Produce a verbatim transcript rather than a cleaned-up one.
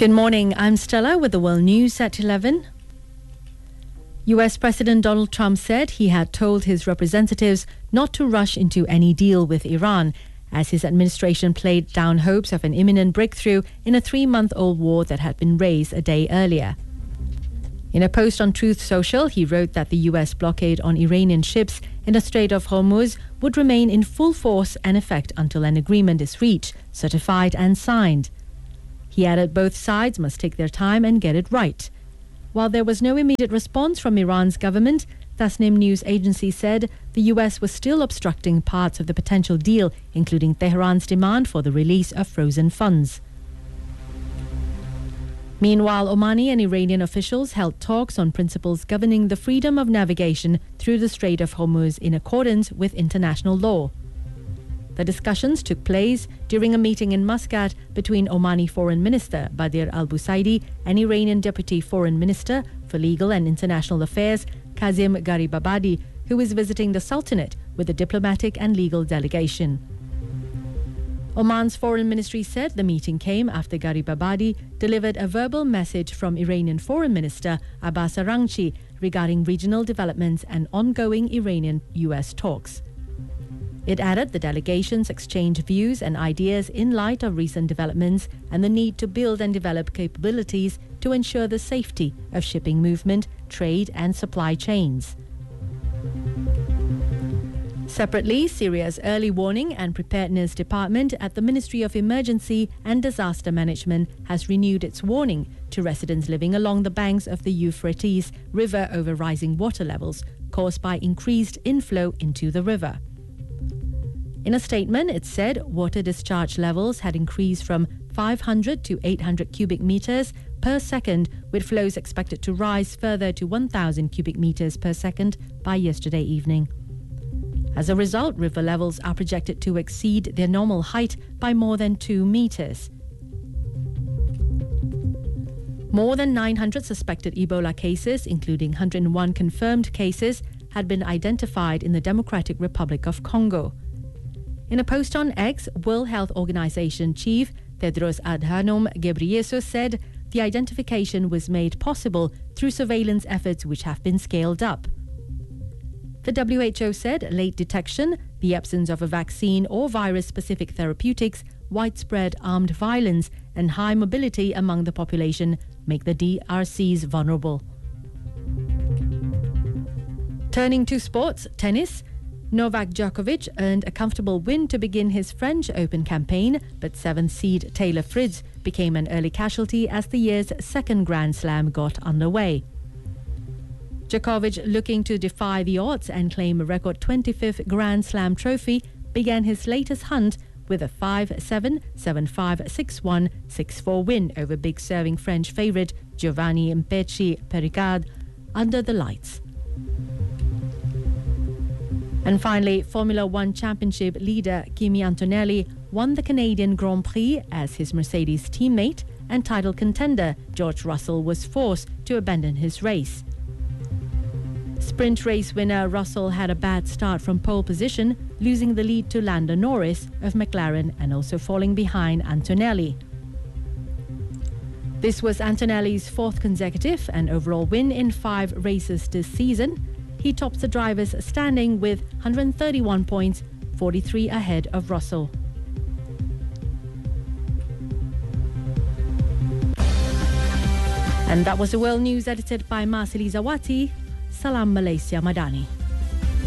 Good morning, I'm Stella with the World News at eleven. U S President Donald Trump said he had told his representatives not to rush into any deal with Iran, as his administration played down hopes of an imminent breakthrough in a three-month-old war that had been raised a day earlier. In a post on Truth Social, he wrote that the U S blockade on Iranian ships in the Strait of Hormuz would remain in full force and effect until an agreement is reached, certified and signed. He added both sides must take their time and get it right. While there was no immediate response from Iran's government, Tasnim news agency said the U S was still obstructing parts of the potential deal, including Tehran's demand for the release of frozen funds. Meanwhile, Omani and Iranian officials held talks on principles governing the freedom of navigation through the Strait of Hormuz in accordance with international law. The discussions took place during a meeting in Muscat between Omani Foreign Minister Badir al-Busaidi and Iranian Deputy Foreign Minister for Legal and International Affairs Kazim Garibabadi, who is visiting the Sultanate with a diplomatic and legal delegation. Oman's foreign ministry said the meeting came after Garibabadi delivered a verbal message from Iranian Foreign Minister Abbas Araghchi regarding regional developments and ongoing Iranian-U S talks. It added the delegations exchanged views and ideas in light of recent developments and the need to build and develop capabilities to ensure the safety of shipping movement, trade and supply chains. Separately, Syria's Early Warning and Preparedness Department at the Ministry of Emergency and Disaster Management has renewed its warning to residents living along the banks of the Euphrates River over rising water levels caused by increased inflow into the river. In a statement, it said water discharge levels had increased from five hundred to eight hundred cubic meters per second, with flows expected to rise further to one thousand cubic meters per second by yesterday evening. As a result, river levels are projected to exceed their normal height by more than two meters. More than nine hundred suspected Ebola cases, including one hundred one confirmed cases, had been identified in the Democratic Republic of Congo. In a post on X, World Health Organization Chief Tedros Adhanom Ghebreyesus said the identification was made possible through surveillance efforts which have been scaled up. The W H O said late detection, the absence of a vaccine or virus-specific therapeutics, widespread armed violence and high mobility among the population make the D R Cs vulnerable. Turning to sports, tennis, Novak Djokovic earned a comfortable win to begin his French Open campaign, but seventh seed Taylor Fritz became an early casualty as the year's second Grand Slam got underway. Djokovic, looking to defy the odds and claim a record twenty-fifth Grand Slam trophy, began his latest hunt with a five seven, seven five, six one, six four win over big serving French favourite Giovanni Mpetshi Pericard under the lights. And finally, Formula One Championship leader Kimi Antonelli won the Canadian Grand Prix as his Mercedes teammate and title contender George Russell was forced to abandon his race. Sprint race winner Russell had a bad start from pole position, losing the lead to Lando Norris of McLaren and also falling behind Antonelli. This was Antonelli's fourth consecutive and overall win in five races this season. He tops the drivers' standing with one hundred thirty-one points, forty-three ahead of Russell. And that was the World News edited by Marceli Zawati. Salam Malaysia Madani.